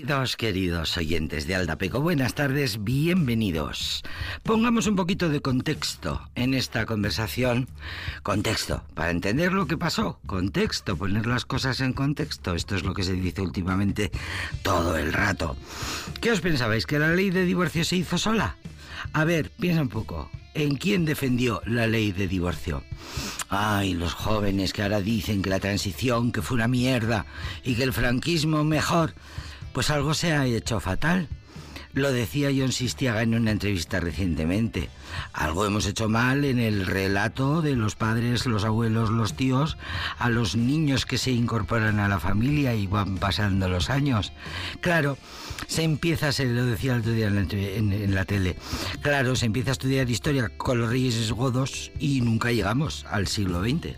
Queridos oyentes de Aldapeco, buenas tardes, bienvenidos. Pongamos un poquito de contexto en esta conversación. Contexto, para entender lo que pasó. Contexto, poner las cosas en contexto. Esto es lo que se dice últimamente todo el rato. ¿Qué os pensabais? ¿Que la ley de divorcio se hizo sola? A ver, piensa un poco. ¿En quién defendió la ley de divorcio? Ay, los jóvenes que ahora dicen que la transición, que fue una mierda y que el franquismo mejor. Pues algo se ha hecho fatal. Lo decía Jon Sistiaga en una entrevista recientemente. Algo hemos hecho mal en el relato de los padres, los abuelos, los tíos, a los niños que se incorporan a la familia y van pasando los años. Claro, se lo decía el otro día en la tele, claro, se empieza a estudiar historia con los reyes godos y nunca llegamos al siglo XX.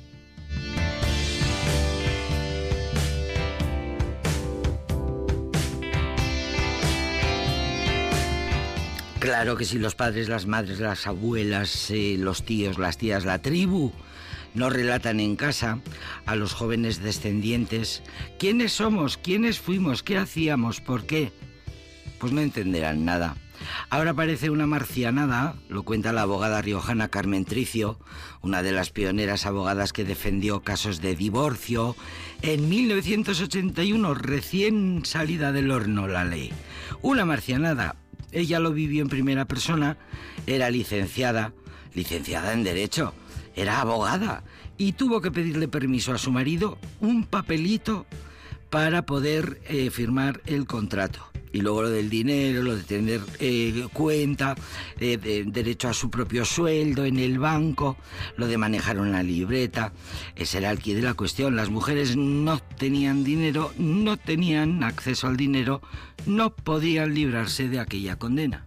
Claro que si los padres, las madres, las abuelas, los tíos, las tías, la tribu nos relatan en casa a los jóvenes descendientes quiénes somos, quiénes fuimos, qué hacíamos, por qué, pues no entenderán nada. Ahora parece una marcianada, lo cuenta la abogada riojana Carmen Tricio, una de las pioneras abogadas que defendió casos de divorcio en 1981, recién salida del horno la ley. Una marcianada. Ella lo vivió en primera persona, era licenciada en Derecho, era abogada y tuvo que pedirle permiso a su marido, un papelito para poder firmar el contrato. Y luego lo del dinero, lo de tener cuenta, derecho a su propio sueldo en el banco, lo de manejar una libreta. Ese era el quid de la cuestión. Las mujeres no tenían dinero, no tenían acceso al dinero, no podían librarse de aquella condena.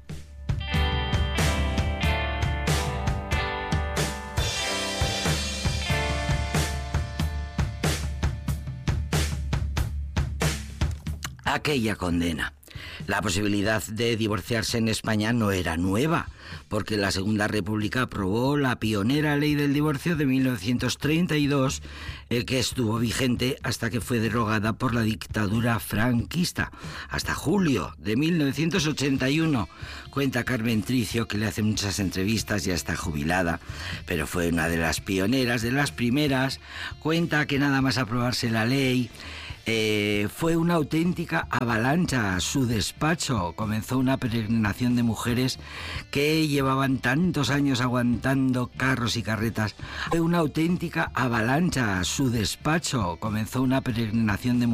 Aquella condena. La posibilidad de divorciarse en España no era nueva, porque la Segunda República aprobó la pionera ley del divorcio de 1932, que estuvo vigente hasta que fue derogada por la dictadura franquista, hasta julio de 1981. Cuenta Carmen Tricio, que le hace muchas entrevistas, ya está jubilada, pero fue una de las pioneras, de las primeras. Cuenta que nada más aprobarse la ley, fue una auténtica avalancha a su despacho. Comenzó una peregrinación de mujeres que llevaban tantos años aguantando carros y carretas. Fue una auténtica avalancha a su despacho. Comenzó una peregrinación de mujeres